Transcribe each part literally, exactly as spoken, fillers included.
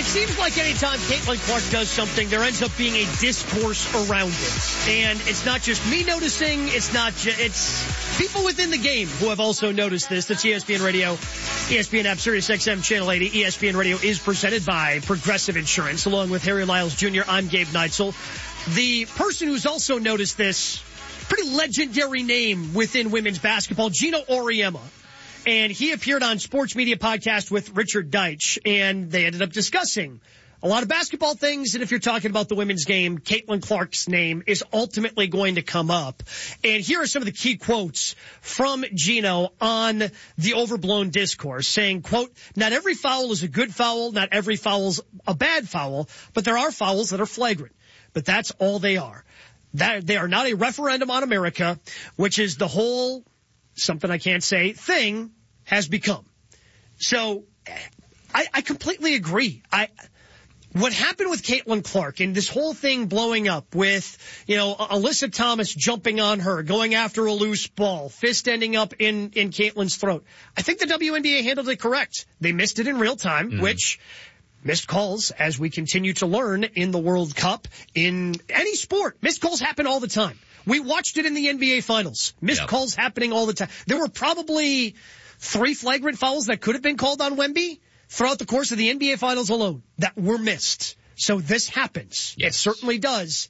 seems like anytime Caitlin Clark does something, there ends up being a discourse around it. And it's not just me noticing, it's not just, it's people within the game who have also noticed this. That's E S P N Radio, E S P N app, Sirius X M Channel eighty. E S P N Radio is presented by Progressive Insurance. Along with Harry Lyles Junior, I'm Gabe Neitzel. The person who's also noticed this, pretty legendary name within women's basketball, Geno Auriemma. And he appeared on Sports Media Podcast with Richard Deitch, and they ended up discussing a lot of basketball things. And if you're talking about the women's game, Caitlin Clark's name is ultimately going to come up. And here are some of the key quotes from Geno on the overblown discourse, saying, quote, "Not every foul is a good foul, not every foul is a bad foul, but there are fouls that are flagrant. But that's all they are. That they are not a referendum on America, which is the whole, something I can't say, thing has become." So I, I completely agree. I, what happened with Caitlin Clark and this whole thing blowing up with, you know, Alyssa Thomas jumping on her, going after a loose ball, fist ending up in, in Caitlin's throat. I think the W N B A handled it correct. They missed it in real time, mm-hmm. which missed calls, as we continue to learn in the World Cup, in any sport. Missed calls happen all the time. We watched it in the N B A Finals. Missed yep. calls happening all the time. There were probably three flagrant fouls that could have been called on Wemby throughout the course of the N B A Finals alone that were missed. So this happens. Yes. It certainly does.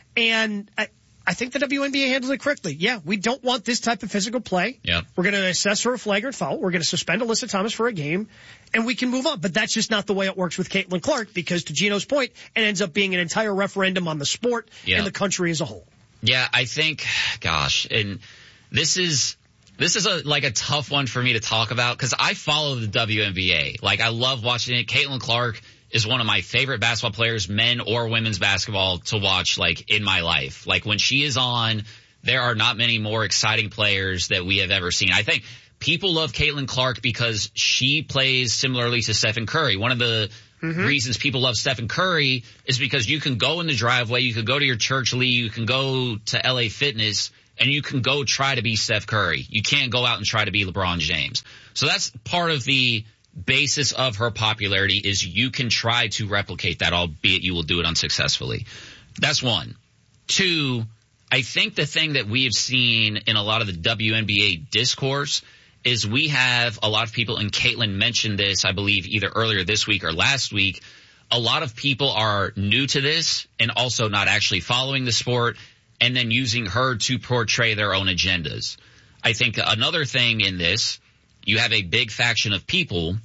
And I, I think the W N B A handled it correctly. Yeah, we don't want this type of physical play. Yep. We're going to assess her a flagrant foul. We're going to suspend Alyssa Thomas for a game, and we can move on. But that's just not the way it works with Caitlin Clark, because to Geno's point, it ends up being an entire referendum on the sport yep. and the country as a whole. Yeah, I think, gosh, and this is this is a like a tough one for me to talk about because I follow the W N B A. Like, I love watching it. Caitlin Clark is one of my favorite basketball players, men or women's basketball, to watch, like, in my life. Like, when she is on, there are not many more exciting players that we have ever seen. I think people love Caitlin Clark because she plays similarly to Stephen Curry. One of the Mm-hmm. reasons people love Stephen Curry is because you can go in the driveway, you can go to your church league, you can go to L A Fitness, and you can go try to be Steph Curry. You can't go out and try to be LeBron James. So that's part of the basis of her popularity, is you can try to replicate that, albeit you will do it unsuccessfully. That's one. Two, I think the thing that we have seen in a lot of the W N B A discourse is we have a lot of people, and Caitlin mentioned this, I believe, either earlier this week or last week. A lot of people are new to this and also not actually following the sport, and then using her to portray their own agendas. I think another thing in this, you have a big faction of people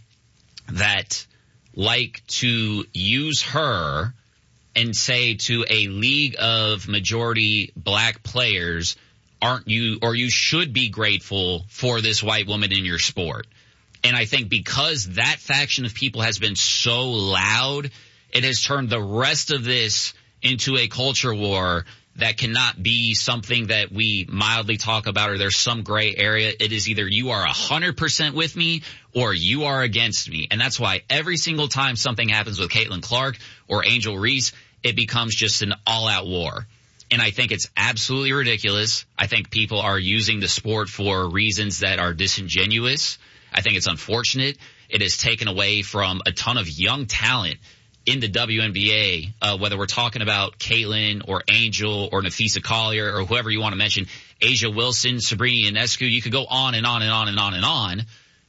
that like to use her and say to a league of majority black players, aren't you, or you should be grateful for this white woman in your sport. And I think because that faction of people has been so loud, it has turned the rest of this into a culture war that cannot be something that we mildly talk about, or there's some gray area. It is either you are one hundred percent with me or you are against me. And that's why every single time something happens with Caitlin Clark or Angel Reese, it becomes just an all-out war. And I think it's absolutely ridiculous. I think people are using the sport for reasons that are disingenuous. I think it's unfortunate. It has taken away from a ton of young talent in the W N B A, uh, whether we're talking about Caitlin or Angel or Nafisa Collier or whoever you want to mention, Asia Wilson, Sabrina Ionescu. You could go on and on and on and on and on.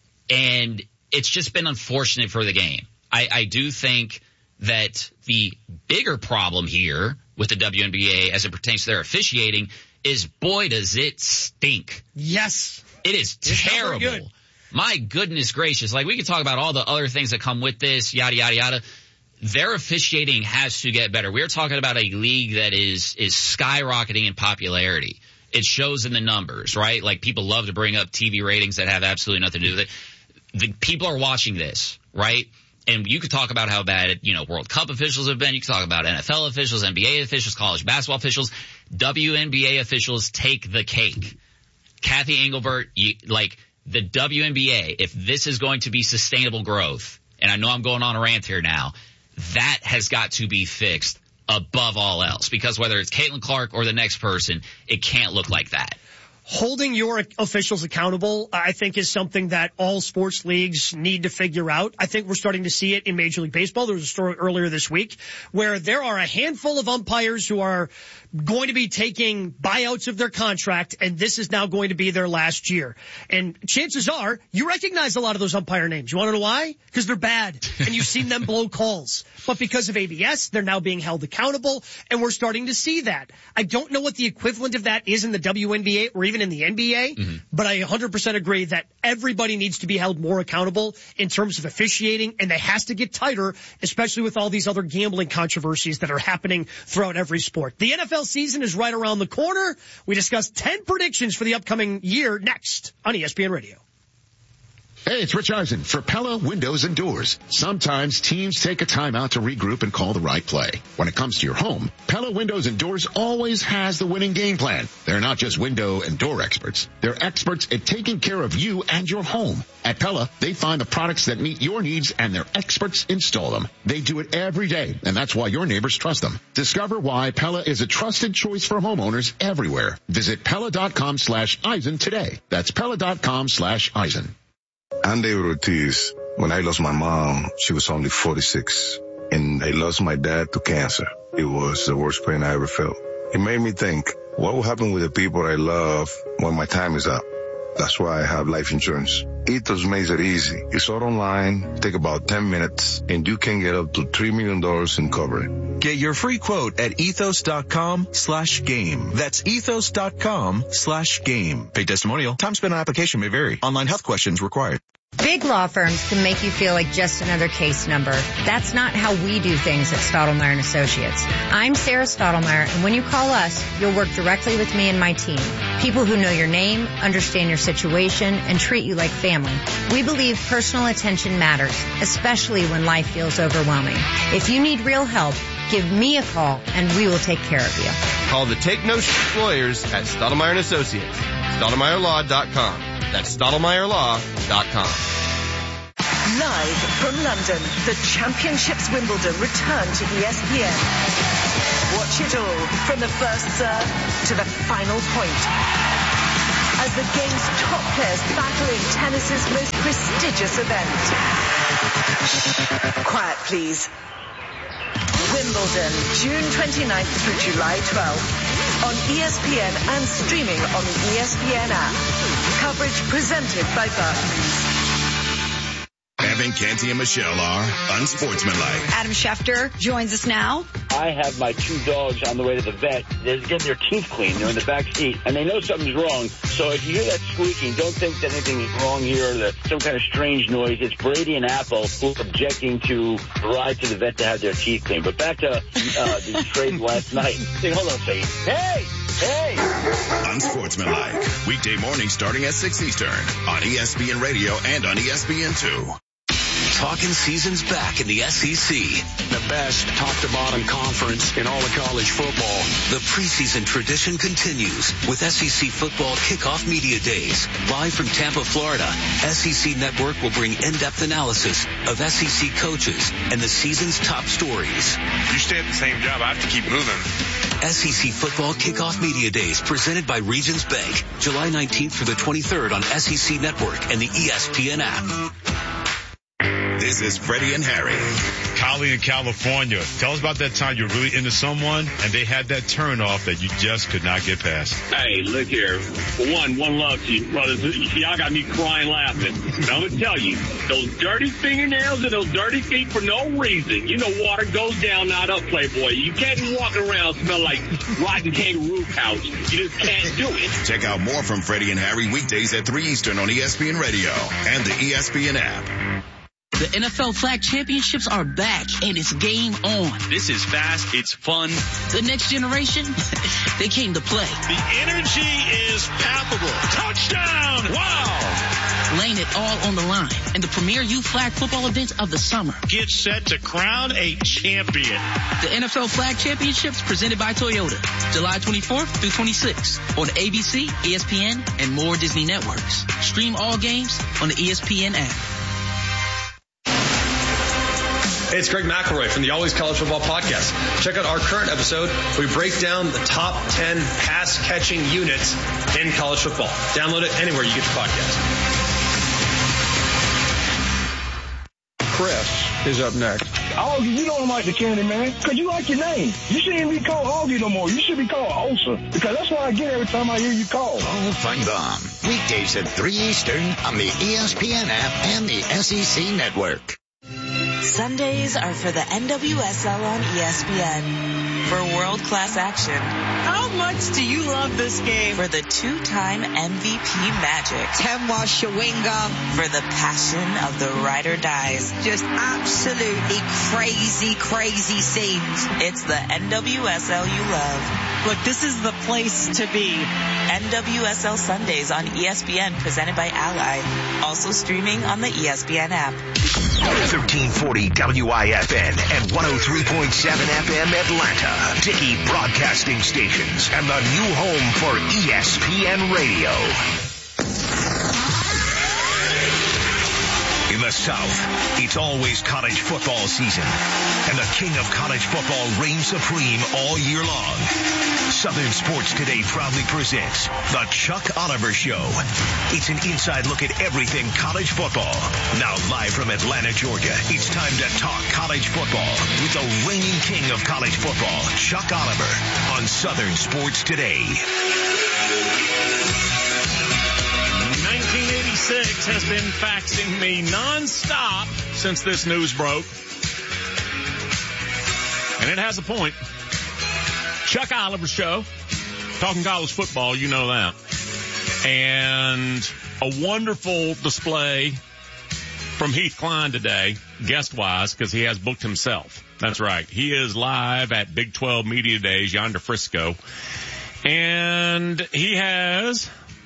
And it's just been unfortunate for the game. I, I do think that the bigger problem here with the W N B A as it pertains to their officiating is, boy, does it stink. Yes. It is it's terrible. My goodness gracious. Like, we could talk about all the other things that come with this, yada, yada, yada. Their officiating has to get better. We're talking about a league that is is skyrocketing in popularity. It shows in the numbers, right? Like, people love to bring up T V ratings that have absolutely nothing to do with it. The people are watching this, right? And you could talk about how bad, you know, World Cup officials have been. You could talk about N F L officials, N B A officials, college basketball officials. W N B A officials take the cake. Kathy Engelbert, you, like, the W N B A, if this is going to be sustainable growth, and I know I'm going on a rant here now, that has got to be fixed above all else. Because whether it's Caitlin Clark or the next person, it can't look like that. holding your officials accountable, I think, is something that all sports leagues need to figure out. I think we're starting to see it in Major League Baseball. There was a story earlier this week where there are a handful of umpires who are going to be taking buyouts of their contract, and this is now going to be their last year. And chances are you recognize a lot of those umpire names. You want to know why? Because they're bad, and you've seen them blow calls. But because of A B S, they're now being held accountable, and we're starting to see that. I don't know what the equivalent of that is in the W N B A or even in the N B A, mm-hmm. but I one hundred percent agree that everybody needs to be held more accountable in terms of officiating, and it has to get tighter, especially with all these other gambling controversies that are happening throughout every sport. The N F L season is right around the corner. We discuss ten predictions for the upcoming year next on E S P N Radio. Hey, it's Rich Eisen for Pella Windows and Doors. Sometimes teams take a time out to regroup and call the right play. When it comes to your home, Pella Windows and Doors always has the winning game plan. They're not just window and door experts. They're experts at taking care of you and your home. At Pella, they find the products that meet your needs and their experts install them. They do it every day, and that's why your neighbors trust them. Discover why Pella is a trusted choice for homeowners everywhere. Visit Pella.com slash Eisen today. That's Pella.com slash Eisen. I'm David Ortiz. When I lost my mom, she was only forty-six. And I lost my dad to cancer. It was the worst pain I ever felt. It made me think, what will happen with the people I love when my time is up? That's why I have life insurance. Ethos makes it easy. It's all online, take about ten minutes, and you can get up to three million dollars in coverage. Get your free quote at ethos.com slash game. That's ethos.com slash game. Pay testimonial. Time spent on application may vary. Online health questions required. Big law firms can make you feel like just another case number. That's not how we do things at Stottlemyre and Associates. I'm Sarah Stottlemyre, and when you call us, you'll work directly with me and my team. People who know your name, understand your situation, and treat you like family. We believe personal attention matters, especially when life feels overwhelming. If you need real help, give me a call, and we will take care of you. Call the Take No Shit Lawyers at Stottlemyre and Associates. Stottlemyre Law dot com. That's Stottlemyre Law dot com. Live from London, the Championships Wimbledon return to E S P N. Watch it all from the first serve to the final point, as the game's top players battle in tennis's most prestigious event. Quiet, please. Wimbledon, June twenty-ninth through July twelfth. On E S P N and streaming on the E S P N app. Coverage presented by Barclays. Evan Canty and Michelle are unsportsmanlike. Adam Schefter joins us now. I have my two dogs on the way to the vet. They're getting their teeth cleaned. They're in the back seat, and they know something's wrong. So if you hear that squeaking, don't think that anything is wrong here or that some kind of strange noise. It's Brady and Apple who are objecting to the ride to the vet to have their teeth cleaned. But back to uh, the trade last night. Hey, hold on a second. Hey! Hey! Unsportsmanlike. Weekday mornings starting at six Eastern on E S P N Radio and on E S P N two. Talking season's back in the S E C. The best top-to-bottom conference in all of college football. The preseason tradition continues with S E C Football Kickoff Media Days. Live from Tampa, Florida, S E C Network will bring in-depth analysis of S E C coaches and the season's top stories. You stay at the same job, I have to keep moving. S E C Football Kickoff Media Days presented by Regions Bank. July nineteenth through the twenty-third on S E C Network and the E S P N app. This is Freddie and Harry. Kylie in California. Tell us about that time you're really into someone and they had that turn off that you just could not get past. Hey, look here. For one, one love to you, brothers. Y'all got me crying laughing. Now, I'm going to tell you, those dirty fingernails and those dirty feet for no reason. You know, water goes down, not up, Playboy. You can't be walking around smell like rotten kangaroo pouch. You just can't do it. Check out more from Freddie and Harry weekdays at three Eastern on E S P N Radio and the E S P N app. The N F L Flag Championships are back, and it's game on. This is fast. It's fun. The next generation, they came to play. The energy is palpable. Touchdown! Wow! Laying it all on the line in the premier youth flag football event of the summer. Get set to crown a champion. The N F L Flag Championships presented by Toyota. July twenty-fourth through twenty-sixth on A B C, E S P N, and more Disney networks. Stream all games on the E S P N app. Hey, it's Greg McElroy from the Always College Football Podcast. Check out our current episode where we break down the top ten pass-catching units in college football. Download it anywhere you get your podcast. Chris is up next. Augie, you don't like the candy, man, because you like your name. You shouldn't be called Augie no more. You should be called Osa, because that's what I get every time I hear you call. Paul Feinbaum, weekdays at three Eastern on the E S P N app and the S E C Network. Sundays are for the N W S L on E S P N. For world-class action. How much do you love this game? For the two-time M V P magic. Temwa Shawinga. For the passion of the ride or dies. Just absolutely crazy, crazy scenes. It's the N W S L you love. Look, this is the place to be. N W S L Sundays on E S P N, presented by Ally. Also streaming on the E S P N app. thirteen forty W I F N and one oh three point seven F M Atlanta. Dickey Broadcasting Stations and the new home for E S P N Radio. In the South, it's always college football season, and the king of college football reigns supreme all year long. Southern Sports Today proudly presents The Chuck Oliver Show. It's an inside look at everything college football. Now live from Atlanta, Georgia, it's time to talk college football with the reigning king of college football, Chuck Oliver, on Southern Sports Today. nineteen eighty-six has been faxing me nonstop since this news broke. And it has a point. Chuck Oliver Show, talking college football, you know that. And a wonderful display from Heath Klein today, guest-wise, because he has booked himself. That's right. He is live at Big twelve Media Days, yonder Frisco. And he has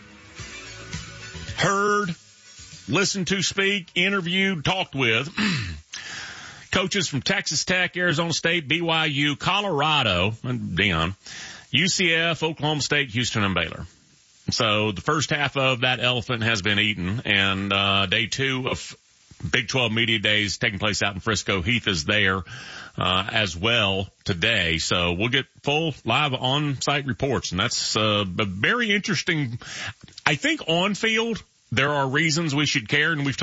heard, listened to speak, interviewed, talked with coaches from Texas Tech, Arizona State, B Y U, Colorado, and Deion, U C F, Oklahoma State, Houston, and Baylor. So the first half of that elephant has been eaten, and uh day two of Big twelve Media Days taking place out in Frisco. Heath is there uh as well today. So we'll get full live on-site reports, and that's uh, a very interesting. I think on field there are reasons we should care, and we've talked